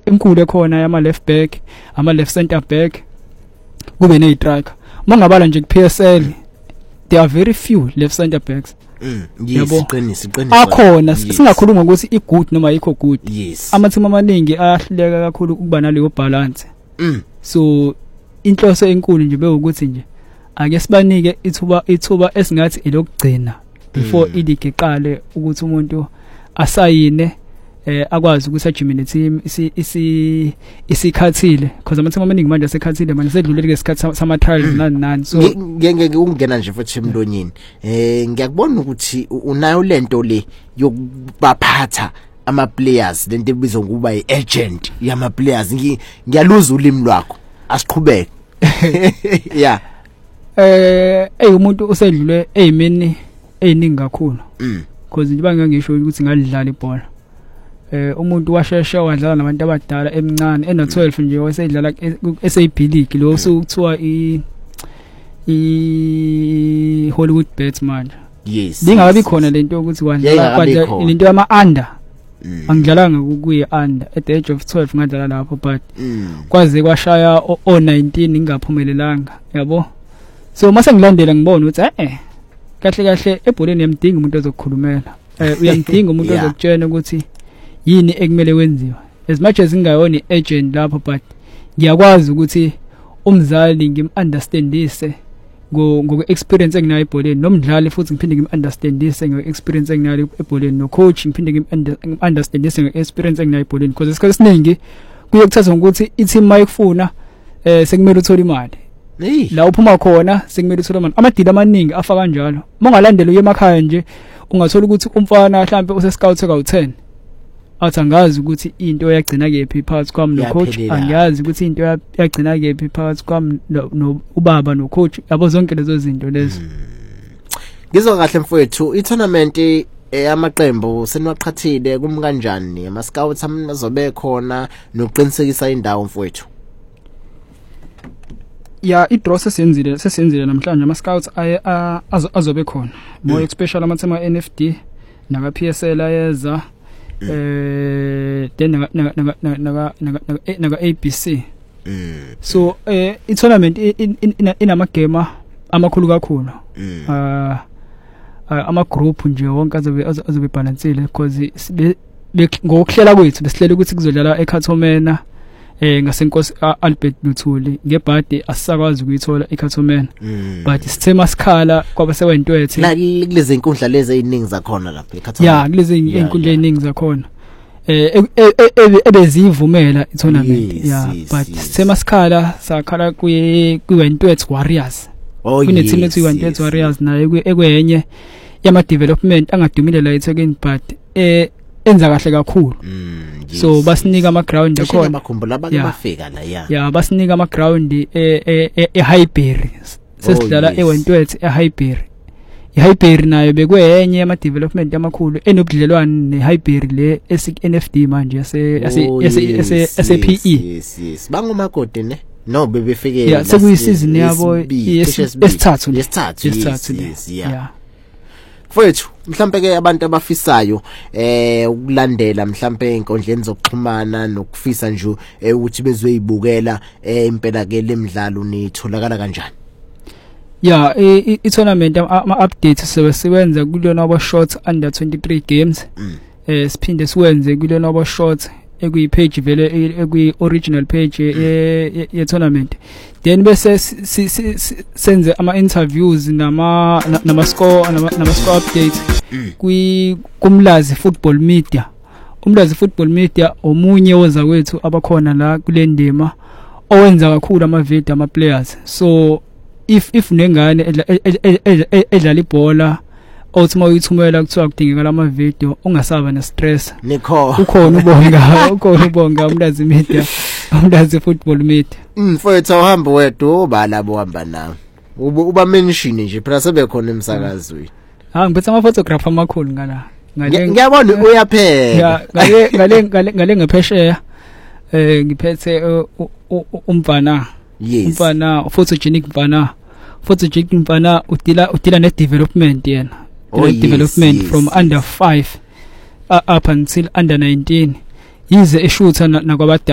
enkulu ekhona yama left back ama left center back kube ne striker mangabala nje ku PSL there are very few left center backs siqinisa akhona singakhuluma ukuthi i good noma ayikho good amathima amaningi ahluleka kakhulu ukuba naleyo balance so inhloso enkulu nje bewukuthi nje ake sibanike ithuba esingathi elokugcina before ileague iqale ukuthi umuntu asayine akwazi ukuthi ajimine team isikhathile because amathima amaningi manje asekhathile manje sedlulele ke isikhathi sama trials nani so ngeke ungena nje futhi emlonyeni ngiyakubona ukuthi unayo lento le yokubaphatha ama players lento ebizwa ngokuba i-agent yama players ngiyaluza ulimi lwakho asiqhubeke yeah umuntu usedlule ezimeni eziningi kakhulu because nje bangangisho ukuthi ngalidlala ibhola umuntu washesha wadlala nabantu abadala emncane eno 12 nje wasedlala SAB League lo sokuthiwa i Hollywood Bets manje lingakabi khona lento ukuthi wadlala lento yama under angidlalanga kuye under at the age of 12 ngadlala lapho but kwaze kwashaya o19 ngingaphumelelanga yabo so mase ngilandela ngibona ukuthi kahle ebholeni yamdinga umuntu ozokukhulumela uyamdinga umuntu ozokutshela ukuthi yini ekumele wenziwe as much as ngayona agent lapho but ngiyakwazi ukuthi umzali ngimunderstandise ngo experience enginayo ebholeni nomdlali futhi ngiphinde ngimunderstandise ngo experience enginayo ebholeni no coach ngiphinde ngimunderstandise ngo experience enginayo ebholeni because isikhathi esiningi kuyokuthatha ukuthi i-team mayikufuna sekumele uthole imali la uphuma khona sekumele uthole imali amadili amaningi afa kanjalo mongalandela uye emakhaya nje ungathola ukuthi umfana mhlambe use-scout ka-10 athi angazi ukuthi into yagcina kephi phakathi kwami no coach angazi ukuthi into yagcina kephi phakathi kwami no ubaba no coach yabo zonke lezo zinto lezo ngizwa kahle mfowethu i-tournament amaqembu seniwaqhathile kumkanjani ama scouts azobe khona nokuqinisekisa indawo mfowethu ya i-draw sesenzile namhlanje ama scouts azobe khona more especially amathema NFD naka PSL ayeza then naga ABC so i-tournament inama game amakhulu kakhulu ama group nje wonke azobe balancele because ngokuhlela kwethu besihlela ukuthi kuzodlala eKhathomena ngasenkosi Albert Luthuli ngebhadi asisakwazi ukuyithola eKhathomena but isithema sikhala kwaba sewentwethe la kulezi inkundla lezi eziningi zakhona lapha eKhathomena ya kulezi inkundla eziningi zakhona ebezivumela i-tournament ya but isithema sikhala sakhala kuwentwethe Warriors kuneteam lethi iwentwethe Warriors nayo ekwenye yama development angadumile la eThekwini but enza kahle kakhulu so basinika ama ground ekhona bakhumbula bafika la ya basinika ama ground eHighbury sesidlala eWentwethe eHighbury iHighbury nayo bekwenye ama development amakhulu enobudlelwane neHighbury le NFD manje yase PE yes bangumakoti ne no bebefike ya sekuyisizini yabo yesithathu yeah mfowethu mhlambe ke abantu abafisayo ukulandela mhlambe inkondleni zokuxhumana nokufisa nje ukuthi bezoyibukela impela ke lemidlalo nitholakala kanjani ya i-tournament ama-updates sebenza kulona aba short under 23 games siphinde siwenze kulona aba short ekuyipage vele ekwi-original page ye-tournament then bese senze ama-interviews nama-score updates kumlazi football media umlazi football media omunye woza kwethu abakhona la kule ndima owenza kakhulu ama-video ama-players so if nengane edlala ibhola othuma uyithumela kuthiwa kudingeka ama video ungasaba ne stress ukhona ubonga umlazi media umlazi football media mfowethu uhamba wedwa obala bohamba nawe uba mention nje phela sebekhona emsakazweni ngiphethe ama photograph amakhulu ngala ngiyabona uyapheka ngale ngephesheya ngiphethe umfana photogenic mfana udila ne development yena development from under 5 up until under 19 yize eshutha nakwabadala